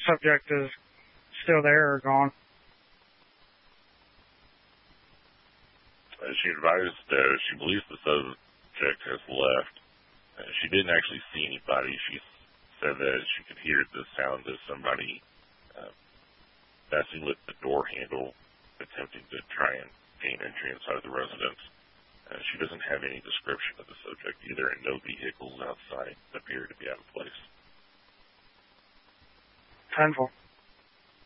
subject is still there or gone. She advised she believes the subject has left. She didn't actually see anybody. She said that she could hear the sound of somebody messing with the door handle, attempting to try and gain entry inside of the residence. She doesn't have any description of the subject either, and no vehicles outside appear to be out of place. 10-4.